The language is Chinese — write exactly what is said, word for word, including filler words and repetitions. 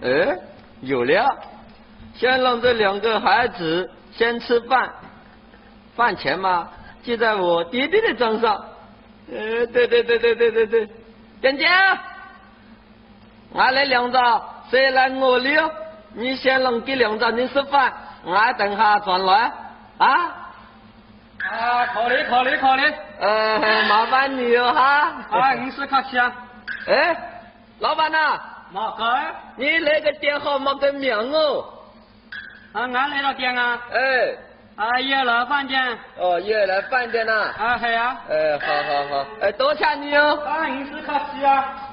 哎，有了，先让这两个孩子先吃饭，饭钱嘛记在我爹爹的账上。呃，对对对对对对对，点点，俺来两张，谁来我了？你先让给两张你吃饭，俺等下转来啊。 啊，考虑考虑考虑。 呃，麻烦你了哈。 啊，你是客气啊。 哎，老板呐， 马哥， 你那个电号没个名哦。 啊，俺来了店啊。 哎。 啊，夜来饭店。 哦，夜来饭店呐。 啊，系啊。 哎，好好好，哎，多谢你哦。 啊，你是客气啊。